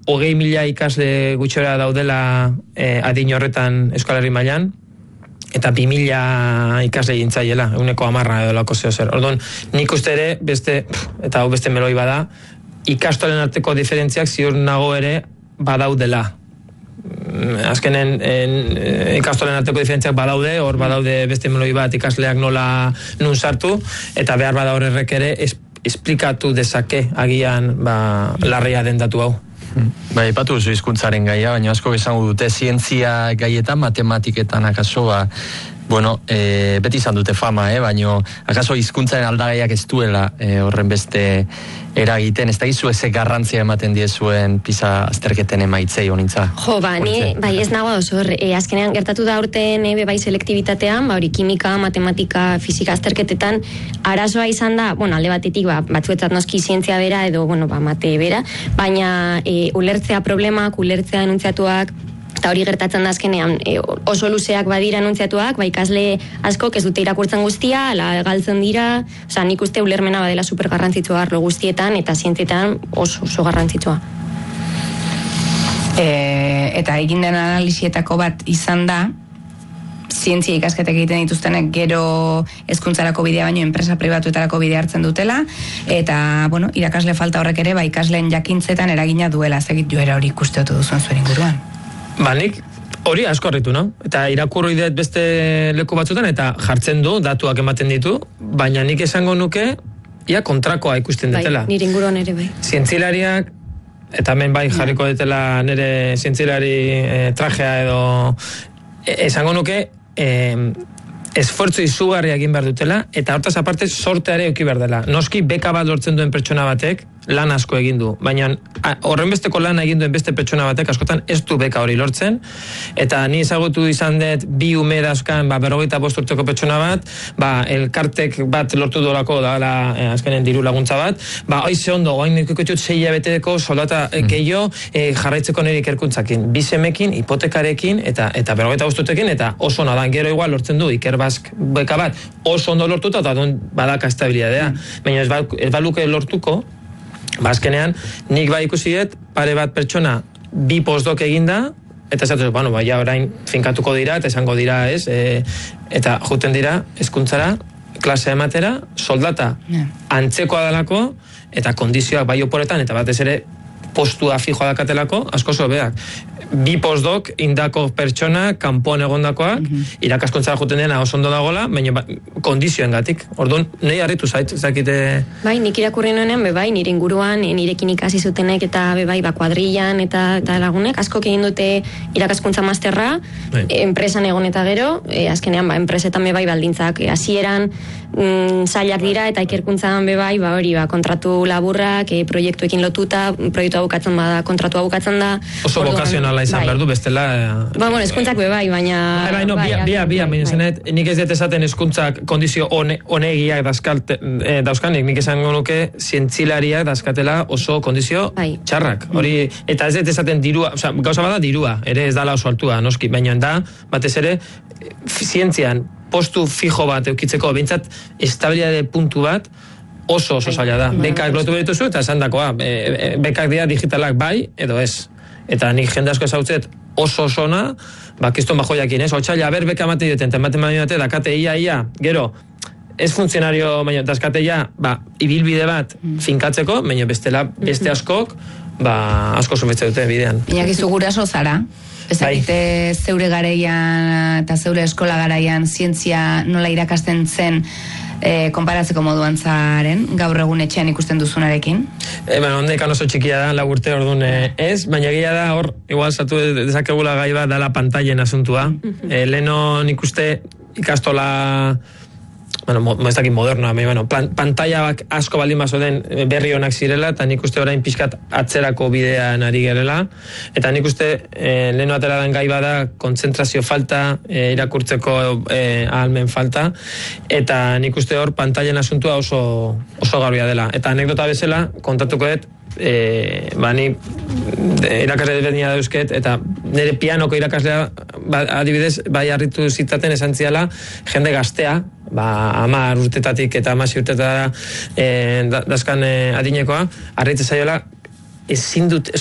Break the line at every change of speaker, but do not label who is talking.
20.000 ikasle gutxora daudela adin horretan eskolari mailan, eta 2.000 ikasle gintzaiela, 10% edo lako zeo zer. Orduan, nik uste ere, eta hau beste meloi bada, ikastolen arteko diferentziak ziur nago ere badaudela. Azkenen ikastolen arteko diferentziak badaude, hor badaude beste meloi bat ikasleak nola nun sartu, eta behar bada horrek ere esplikatu dezake agian larria den datu hau.
Ipatu zu hizkuntzaren gaia, baina asko esango dute zientzia gaietan, matematiketan akaso, beti izan dute fama, baina akaso hizkuntzaren aldagaiak ez duela horren beste eragiten, ez da gizu ezek garrantzia ematen diezuen PISA azterketen emaitzei honintza?
Ni ez nagoa oso, azkenean gertatu da urten bai selektibitatean, hori kimika, matematika, fisika azterketetan, arazoa izan da, alde batetik, batzuetzat noski zientzia bera edo, mate bera, baina ulertzea problemak, ulertzea enuntziatuak, eta hori gertatzen da azkenean oso luzeak badira enuntziatuak, ikasle askok ez dute irakurtzen guztia, galtzen dira, nik uste ulermena badela super garrantzitsua arlo guztietan, eta zientzietan oso garrantzitsua.
Eta egin den analisietako bat izan da, zientzia ikasketak egiten dituztenek gero hezkuntzarako bidea baino enpresa pribatuetarako bidea hartzen dutela, eta, irakasle falta horrek ere, ikasleen jakintzetan eragina duela, zegit joera hori ikusteotu duzuen zuen inguruan.
Nik hori asko harritu, no? Eta irakurri dut beste leku batzutan, eta jartzen du, datuak ematen ditu, baina nik esango nuke, kontrakoa ikusten dutela.
Nire inguruan ere bai.
Zientzilariak, eta hemen jarriko dutela nire zientzilari trajea edo, esango nuke, esfortzu izugarria egin behar dutela, eta hortaz aparte sorteare euki behar dela. Noski beka bat lortzen duen pertsona batek, lan asko egin du, baina horren besteko lan egin duen beste pertsona batek askotan ez du beka hori lortzen, eta ni ezagutu izan dut 2 ume dauzkan 45 urteko pertsona bat, elkartek bat lortu dolako dala azkenen diru laguntza bat, haize ondo, hain ikutut 6 hilabeteko soldata gehiago jarraitzeko nire ikerkuntzakin, 2 semekin, hipotekarekin, eta 45 urtekin, eta oso nadan gero igual lortzen du Ikerbask beka bat, oso ondo lortuta, eta badaka estabilidadea, baina ez baluke lortuko, azkenean, nik ikusi dut, pare bat pertsona 2 postdoc eginda, eta esatu, orain finkatuko dira, eta esango dira, eta juten dira, hezkuntzara, klase ematera, soldata, antzekoa dalako, eta kondizioak bai oporetan, eta batez ere, postua fijoa dakatelako, asko sobeak. 2 postdoc indako pertsona, kanpoan egondakoak, irakaskuntzara juten dena oso ondo dagoela, baina kondizioen gatik. Orduan, nahi harritu zait, ezakite...
Nik irakurri noenean, nire inguruan, nirekin ikasi zutenek, eta kuadrillan, eta lagunek, askok egin dute irakaskuntza masterra, enpresan egon eta gero, azkenean, enpresetan baldintzak, hasieran zailak dira, eta ikerkuntzan hori, kontratu laburrak, proiektuekin lotuta, proiektua bukatzen bada, kontratua bukatzen da...
Oso bokazionala izan behar du, bestela...
Eskuntzak baina...
Nik ez dut esaten eskuntzak kondizio honegiak dauzkanik, nik esango nuke zientzilariak dauzkatela oso kondizio txarrak. Eta ez dut esaten dirua, gauza bada dirua, ere ez dala oso altua, noski, baina da, batez ere, zientzian postu fijo bat eukitzeko, behintzat estabilitate puntu bat, oso zaila da. Bekak lotu behituzu eta esan dakoa, bekak dira digitalak bai, edo ez. Eta nik jende asko ezautzet oso zona, kiston bajoiakin, ez? Otsaila, beka emate duten, dakate ia, gero, ez funtzionario, baina, dazkate ibilbide bat finkatzeko, baina beste askok, asko sufritzen dute bidean.
Iñaki, guraso zara? Ezakite zeure garaian eta zeure eskola garaian zientzia nola irakasten zen konparatzeko moduan zaren, gaur egun etxean ikusten duzunarekin?
Ondekan oso txikia da, 4 urte orduan ez, baina egia da hor, igual zatu dezakegula gai bat dala pantailen asuntua. Leheno nik uste ikastola, ez dakit modernoa, pantailak asko baldin bazo den berri honak zirela, eta nik uste orain pixkat atzerako bidean ari gerela, eta nik uste leheno atera den gai bada kontzentrazio falta, irakurtzeko ahalmen falta, eta nik uste hor pantailen asuntua oso garbia dela. Eta anekdota bezala, kontatuko dut, ni irakasle desberdina dauzket, eta nire pianoko irakaslea adibidez, harritu zitaten esan ziala jende gaztea, 10 urtetatik eta 10 urtetara dazkan adinekoa, harritzen zaiola ezin dut